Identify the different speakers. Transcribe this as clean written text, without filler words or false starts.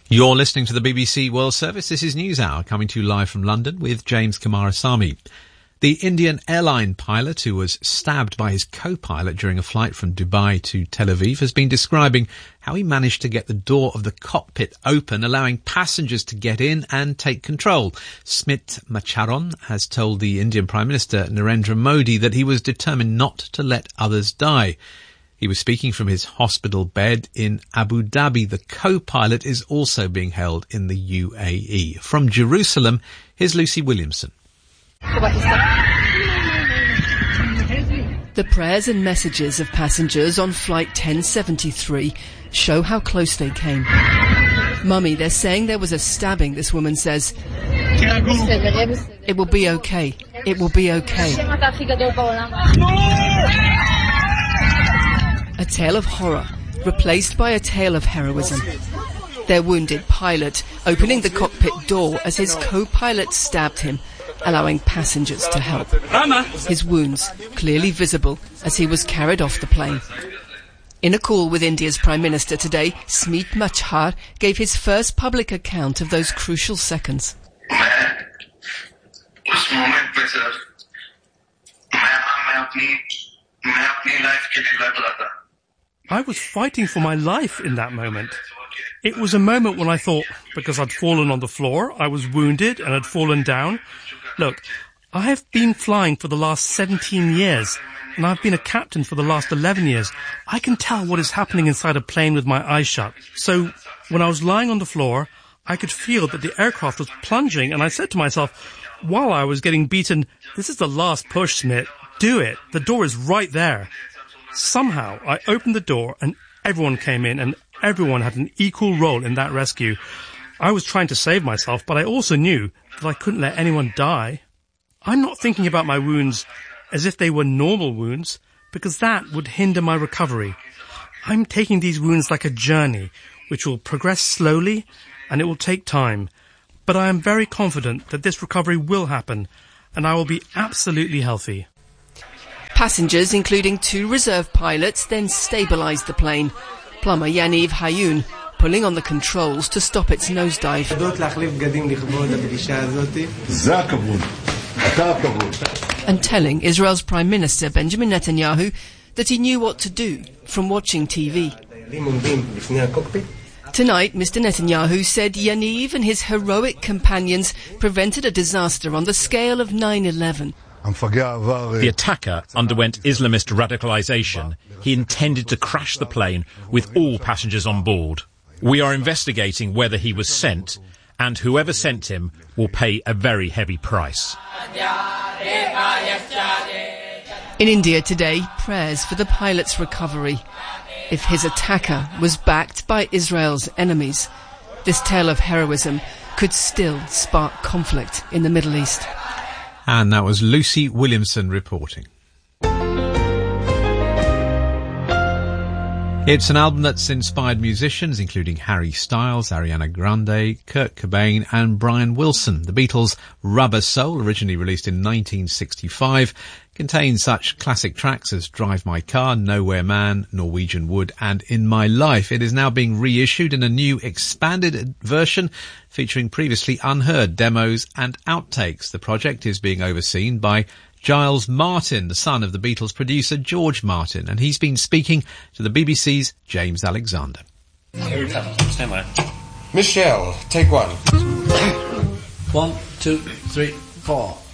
Speaker 1: You're listening to the BBC World Service. This is News Hour, coming to you live from London with James Kumarasamy. The Indian airline pilot who was stabbed by his co-pilot during a flight from Dubai to Tel Aviv has been describing how he managed to get the door of the cockpit open, allowing passengers to get in and take control. Smit Macharon has told the Indian Prime Minister Narendra Modi that he was determined not to let others die. He was speaking from his hospital bed in Abu Dhabi. The co-pilot is also being held in the UAE. From Jerusalem, here's Lucy Williamson.
Speaker 2: The prayers and messages of passengers on flight 1073 show how close they came. Mummy, they're saying there was a stabbing, this woman says. It will be okay. It will be okay. A tale of horror, replaced by a tale of heroism. Their wounded pilot opening the cockpit door as his co-pilot stabbed him, allowing passengers to help. His wounds clearly visible as he was carried off the plane. In a call with India's Prime Minister today, Smit Macharon gave his first public account of those crucial seconds.
Speaker 3: I was fighting for my life in that moment. It was a moment when I thought, because I'd fallen on the floor, I was wounded and had fallen down. Look, I have been flying for the last 17 years, and I've been a captain for the last 11 years. I can tell what is happening inside a plane with my eyes shut. So, when I was lying on the floor, I could feel that the aircraft was plunging, and I said to myself, while I was getting beaten, this is the last push, Smit. Do it. The door is right there. Somehow, I opened the door, and everyone came in, and everyone had an equal role in that rescue. I was trying to save myself, but I also knew that I couldn't let anyone die. I'm not thinking about my wounds as if they were normal wounds, because that would hinder my recovery. I'm taking these wounds like a journey, which will progress slowly, and it will take time. But I am very confident that this recovery will happen, and I will be absolutely healthy.
Speaker 2: Passengers, including 2 reserve pilots, then stabilised the plane. Plumber Yaniv Hayun pulling on the controls to stop its nosedive. And telling Israel's Prime Minister Benjamin Netanyahu that he knew what to do from watching TV. Tonight, Mr. Netanyahu said Yaniv and his heroic companions prevented a disaster on the scale of 9/11.
Speaker 4: The attacker underwent Islamist radicalization. He intended to crash the plane with all passengers on board. We are investigating whether he was sent, and whoever sent him will pay a very heavy price.
Speaker 2: In India today, prayers for the pilot's recovery. If his attacker was backed by Israel's enemies, this tale of heroism could still spark conflict in the Middle East.
Speaker 1: And that was Lucy Williamson reporting. It's an album that's inspired musicians including Harry Styles, Ariana Grande, Kurt Cobain and Brian Wilson. The Beatles' Rubber Soul, originally released in 1965, contains such classic tracks as Drive My Car, Nowhere Man, Norwegian Wood and In My Life. It is now being reissued in a new expanded version featuring previously unheard demos and outtakes. The project is being overseen by Giles Martin, the son of the Beatles producer George Martin, and he's been speaking to the BBC's James Alexander.
Speaker 5: Stand by.
Speaker 6: Michelle, take one.
Speaker 5: 1, 2, 3, 4.